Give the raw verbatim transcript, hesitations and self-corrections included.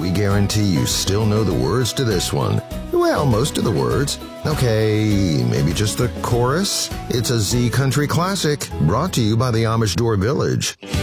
we guarantee you still know the words to this one. Well, most of the words. Okay, maybe just the chorus? It's a Z Country classic, brought to you by the Amish Door Village.